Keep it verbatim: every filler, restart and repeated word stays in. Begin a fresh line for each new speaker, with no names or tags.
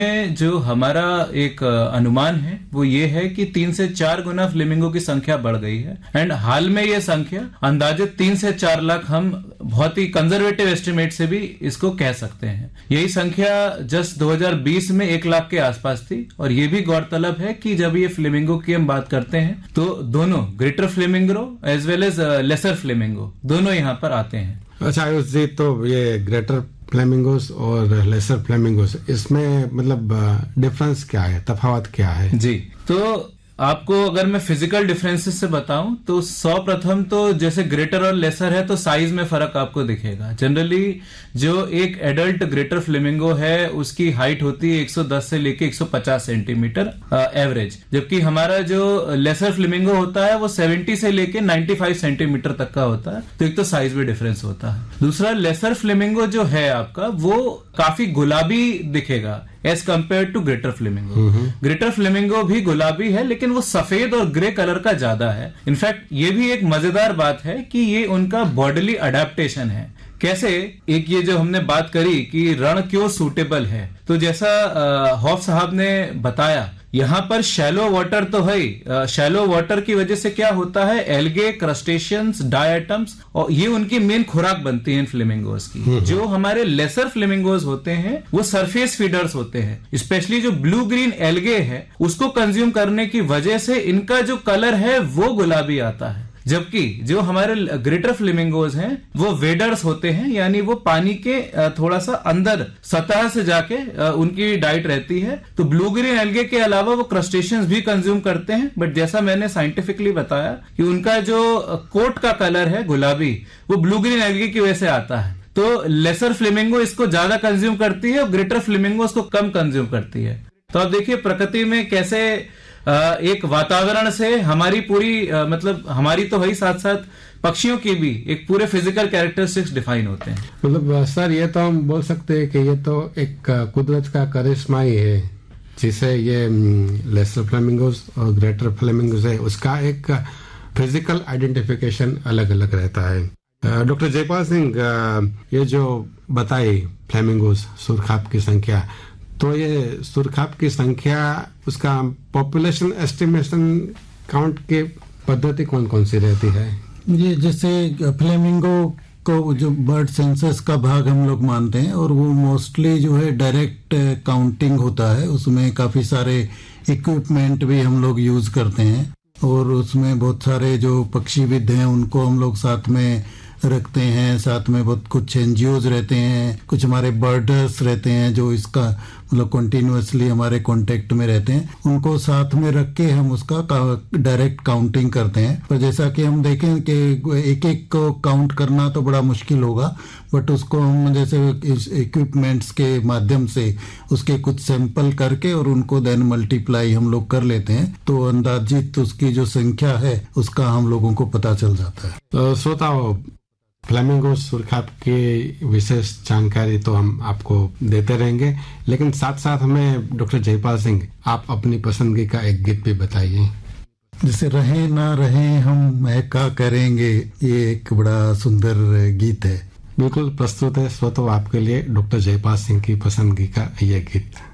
जो हमारा एक अनुमान है वो ये है कि तीन से चार गुना फ्लेमिंगो की संख्या बढ़ गई है। एंड हाल में ये संख्या अंदाजित तीन से चार लाख हम बहुत ही कंजर्वेटिव एस्टिमेट से भी इसको कह सकते हैं। यही संख्या जस्ट दो हज़ार बीस में एक लाख के आसपास थी। और ये भी गौरतलब है कि जब ये फ्लेमिंगो की हम बात करते हैं तो दोनों greater flamingo as well as laser flamingo दोनों यहाँ पर आते हैं।
अच्छा आयुष जी, तो ये ग्रेटर फ्लेमिंगोस और लेसर फ्लेमिंगोस, इसमें मतलब डिफरेंस क्या है, तफावत क्या है?
जी, तो आपको अगर मैं फिजिकल डिफरेंसेस से बताऊं तो सौ प्रथम तो जैसे ग्रेटर और लेसर है तो साइज में फर्क आपको दिखेगा। जनरली जो एक एडल्ट ग्रेटर फ्लेमिंगो है उसकी हाइट होती है एक सौ दस से लेके एक सौ पचास सेंटीमीटर एवरेज, जबकि हमारा जो लेसर फ्लेमिंगो होता है वो सत्तर से लेके पचानवे सेंटीमीटर तक का होता है। तो एक तो साइज में डिफरेंस होता है। दूसरा, लेसर फ्लेमिंगो जो है आपका वो काफी गुलाबी दिखेगा as compare to greater flamingo. Greater flamingo भी गुलाबी है लेकिन वो सफेद और ग्रे कलर का ज्यादा है। इनफैक्ट ये भी एक मजेदार बात है कि ये उनका बॉडीली अडेप्टेशन है। कैसे? एक ये जो हमने बात करी कि रण क्यों सूटेबल है, तो जैसा हॉफ साहब ने बताया यहाँ पर शैलो वाटर तो है। शैलो वाटर की वजह से क्या होता है, एल्गे, क्रस्टेशियंस, डायटम्स, और ये उनकी मेन खुराक बनती है इन फ्लेमिंगोज की। जो हमारे लेसर फ्लेमिंगोज होते हैं वो सरफेस फीडर्स होते हैं। स्पेशली जो ब्लू ग्रीन एल्गे है उसको कंज्यूम करने की वजह से इनका जो कलर है वो गुलाबी आता है। जबकि जो हमारे ग्रेटर फ्लेमिंगोज हैं वो वेडर्स होते हैं, यानी वो पानी के थोड़ा सा अंदर सतह से जाके उनकी डाइट रहती है। तो ब्लू ग्रीन एल्गे के अलावा वो क्रस्टेशियंस भी कंज्यूम करते हैं, बट जैसा मैंने साइंटिफिकली बताया कि उनका जो कोट का कलर है गुलाबी वो ब्लू ग्रीन एल्गे की वजह से आता है। तो लेसर फ्लेमिंगो इसको ज्यादा कंज्यूम करती है और ग्रेटर फ्लेमिंगो इसको कम कंज्यूम करती है। तो आप देखिए प्रकृति में कैसे एक वातावरण से हमारी पूरी मतलब हमारी तो वही साथ साथ पक्षियों की भी एक पूरे फिजिकल कैरेक्टरिस्टिक्स डिफाइन होते हैं।
मतलब सर ये तो हम बोल सकते हैं कि ये तो एक कुदरत का करिश्मा ही है, जिसे ये लेसर फ्लेमिंगोस और ग्रेटर फ्लेमिंगोस है उसका एक फिजिकल आइडेंटिफिकेशन अलग अलग रहता है। डॉक्टर जयपाल सिंह, ये जो बताई फ्लेमिंगोस सुरखाब की संख्या, तो ये सुरखाब की संख्या उसका पॉपुलेशन एस्टिमेशन काउंट के पद्धति कौन कौन सी रहती है?
ये जैसे फ्लेमिंगो को जो बर्ड सेंसस का भाग हम लोग मानते हैं और वो मोस्टली जो है डायरेक्ट काउंटिंग होता है। उसमें काफ़ी सारे इक्विपमेंट भी हम लोग यूज़ करते हैं और उसमें बहुत सारे जो पक्षीविद हैं उनको हम लोग साथ में रखते हैं। साथ में बहुत कुछ एनजीओज रहते हैं, कुछ हमारे बर्डर्स रहते हैं जो इसका मतलब कंटिन्यूअसली हमारे कांटेक्ट में रहते हैं। उनको साथ में रख के हम उसका डायरेक्ट काउंटिंग करते हैं। पर जैसा कि हम देखें कि एक एक को काउंट करना तो बड़ा मुश्किल होगा, बट उसको हम जैसे इक्विपमेंट्स के माध्यम से उसके कुछ सैंपल करके और उनको देन मल्टीप्लाई हम लोग कर लेते हैं, तो अंदाजित उसकी जो संख्या है उसका हम लोगों को पता चल जाता है।
तो श्रोताओ, फ्लेमिंगो सुरखाब की विशेष जानकारी तो हम आपको देते रहेंगे, लेकिन साथ साथ हमें डॉक्टर जयपाल सिंह आप अपनी पसंदगी का एक गीत भी बताइए।
जैसे रहे ना रहे हम महका करेंगे, ये एक बड़ा सुंदर गीत है।
बिल्कुल प्रस्तुत है श्रोताओ आपके लिए डॉक्टर जयपाल सिंह की पसंदगी का ये गीत।